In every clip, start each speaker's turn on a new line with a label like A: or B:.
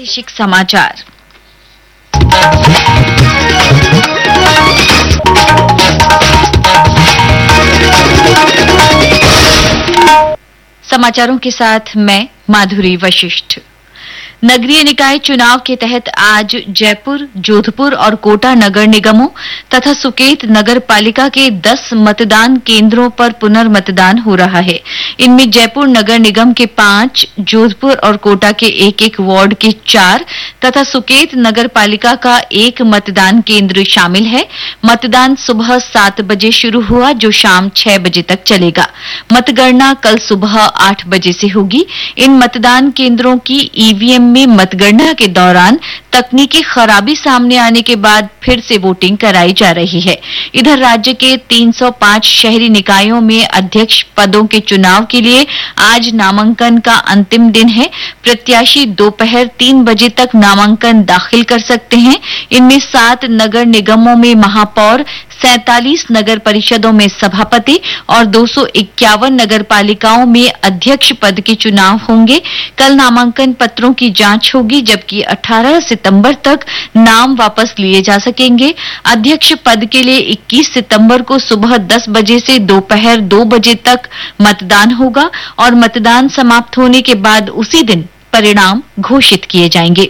A: प्रादेशिक समाचार। समाचारों के साथ मैं माधुरी वशिष्ठ। नगरीय निकाय चुनाव के तहत आज जयपुर, जोधपुर और कोटा नगर निगमों तथा सुकेत नगर पालिका के 10 मतदान केंद्रों पर पुनर्मतदान हो रहा है। इनमें जयपुर नगर निगम के 5, जोधपुर और कोटा के 1-1 वार्ड के 4 तथा सुकेत नगर पालिका का 1 मतदान केंद्र शामिल है। मतदान सुबह 7 बजे शुरू हुआ, जो शाम 6 बजे तक चलेगा। मतगणना कल सुबह 8 बजे से होगी। इन मतदान केंद्रों की ईवीएम में मतगणना के दौरान तकनीकी खराबी सामने आने के बाद फिर से वोटिंग कराई जा रही है। इधर राज्य के 305 शहरी निकायों में अध्यक्ष पदों के चुनाव के लिए आज नामांकन का अंतिम दिन है। प्रत्याशी दोपहर 3 बजे तक नामांकन दाखिल कर सकते हैं। इनमें 7 नगर निगमों में महापौर, 47 नगर परिषदों में सभापति और 251 नगर पालिकाओं में अध्यक्ष पद के चुनाव होंगे। कल नामांकन पत्रों की जांच होगी, जबकि 18 सितंबर तक नाम वापस लिए जा सकेंगे। अध्यक्ष पद के लिए 21 सितंबर को सुबह 10 बजे से दोपहर 2 बजे तक मतदान होगा और मतदान समाप्त होने के बाद उसी दिन परिणाम घोषित किए जाएंगे।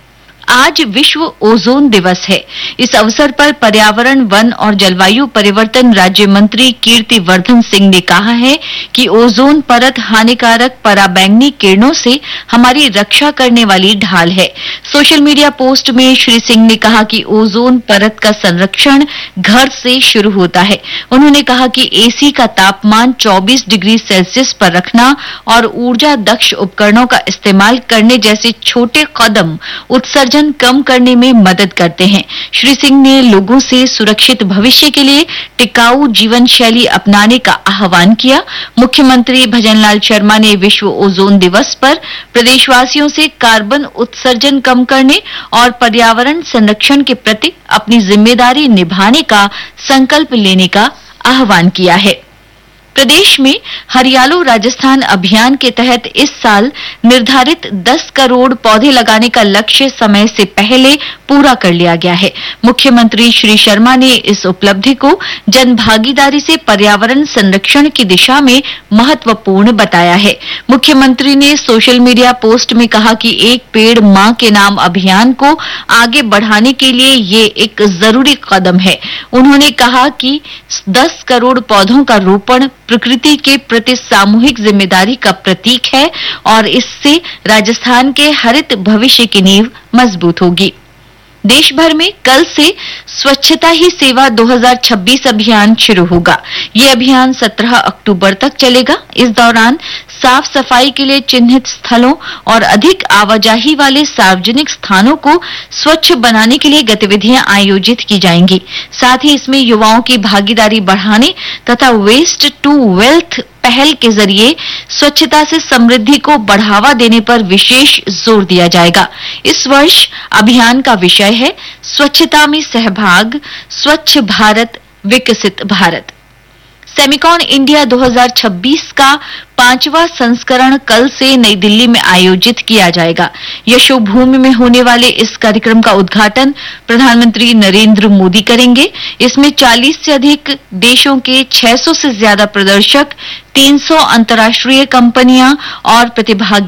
A: आज विश्व ओजोन दिवस है। इस अवसर पर पर्यावरण, वन और जलवायु परिवर्तन राज्य मंत्री कीर्तिवर्धन सिंह ने कहा है कि ओजोन परत हानिकारक पराबैंगनी किरणों से हमारी रक्षा करने वाली ढाल है। सोशल मीडिया पोस्ट में श्री सिंह ने कहा कि ओजोन परत का संरक्षण घर से शुरू होता है। उन्होंने कहा कि एसी का तापमान 24 डिग्री सेल्सियस पर रखना और ऊर्जा दक्ष उपकरणों का इस्तेमाल करने जैसे छोटे कदम उत्सर्जन कम करने में मदद करते हैं। श्री सिंह ने लोगों से सुरक्षित भविष्य के लिए टिकाऊ जीवन शैली अपनाने का आह्वान किया। मुख्यमंत्री भजनलाल शर्मा ने विश्व ओजोन दिवस पर प्रदेशवासियों से कार्बन उत्सर्जन कम करने और पर्यावरण संरक्षण के प्रति अपनी जिम्मेदारी निभाने का संकल्प लेने का आह्वान किया है। प्रदेश में हरियालो राजस्थान अभियान के तहत इस साल निर्धारित 10 करोड़ पौधे लगाने का लक्ष्य समय से पहले पूरा कर लिया गया है। मुख्यमंत्री श्री शर्मा ने इस उपलब्धि को जनभागीदारी से पर्यावरण संरक्षण की दिशा में महत्वपूर्ण बताया है। मुख्यमंत्री ने सोशल मीडिया पोस्ट में कहा कि एक पेड़ मां के नाम अभियान को आगे बढ़ाने के लिए ये एक जरूरी कदम है। उन्होंने कहा कि 10 करोड़ पौधों का रोपण प्रकृति के प्रति सामूहिक जिम्मेदारी का प्रतीक है और इससे राजस्थान के हरित भविष्य की नींव मजबूत होगी। देश भर में कल से स्वच्छता ही सेवा 2026 अभियान शुरू होगा। ये अभियान 17 अक्टूबर तक चलेगा। इस दौरान साफ सफाई के लिए चिन्हित स्थलों और अधिक आवाजाही वाले सार्वजनिक स्थानों को स्वच्छ बनाने के लिए गतिविधियां आयोजित की जाएंगी। साथ ही इसमें युवाओं की भागीदारी बढ़ाने तथा वेस्ट टू वेल्थ पहल के जरिए स्वच्छता से समृद्धि को बढ़ावा देने पर विशेष जोर दिया जाएगा। इस वर्ष अभियान का विषय है स्वच्छता में सहभाग, स्वच्छ भारत, विकसित भारत। सेमिकॉन इंडिया 2026 का 5वां संस्करण कल से नई दिल्ली में आयोजित किया जाएगा। यशोभूमि में होने वाले इस कार्यक्रम का उद्घाटन प्रधानमंत्री नरेंद्र मोदी करेंगे। इसमें 40 से अधिक देशों के 600 से ज्यादा प्रदर्शक, 300 अंतर्राष्ट्रीय कंपनियां और प्रतिभागी